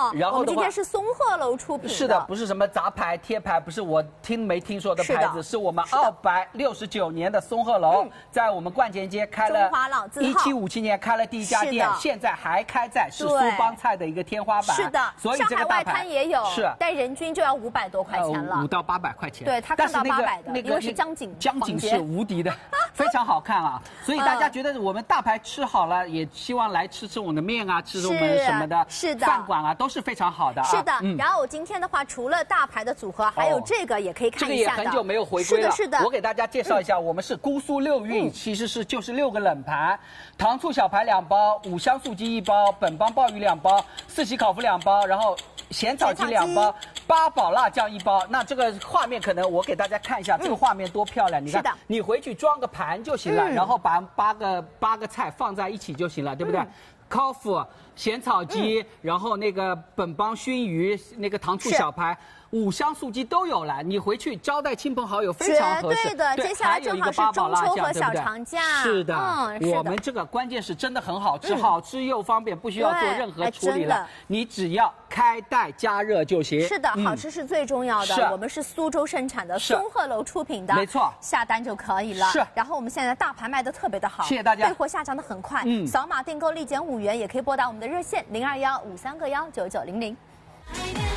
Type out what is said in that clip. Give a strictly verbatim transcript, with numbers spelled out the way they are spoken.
哦。 然后我们今天是松鹤楼出品的。 是的，不是什么杂牌贴牌，不是我听没听说的牌子，是我们二百六十九年的松鹤楼，在我们冠前街开了， 中华老字号， 一七五七年开了第一家店，现在还开在是苏帮菜的一个天花板。 是的， 所以这个上海外滩也有， 是， 但人均就要五百多块钱了， 五到八百块钱。 对，它看到八百的，因为是江景， 江景是无敌的，非常好看啊！所以大家觉得我们大牌吃好了，也希望来吃吃我们的面啊，吃吃我们什么的， 是的， 饭馆啊都是非常好的。 是的，然后我今天的话，除了大牌的组合，还有这个也可以看一下的。 这个也很久没有回归了， 是的，是的。 我给大家介绍一下，我们是姑苏六运，其实是就是六个冷盘，糖醋小排两包，五香素鸡一包，本帮鲍鱼两包，四喜烤麸两包，然后咸炒鸡两包，八宝辣酱一包。那这个画面可能我给大家看一下，这个画面多漂亮！你看，你回去装个盘就行了，然后把八个八个菜放在一起就行了，对不对？烤麸、咸炒鸡，然后那个本帮熏鱼，那个糖醋小排。五香素鸡都有了，你回去招待亲朋好友非常合适。 绝对的，接下来正好是中秋和小长假， 是的， 嗯， 我们这个关键是真的很好吃，好吃又方便，不需要做任何处理了，你只要开袋加热就行。 是的，好吃是最重要的。我们是苏州生产的，松鹤楼出品的， 没错， 下单就可以了。 是， 然后我们现在大盘卖的特别的好， 谢谢大家， 备货下降的很快，嗯，扫码订购立减五元，也可以拨打我们的热线零二幺五三个幺九九零零。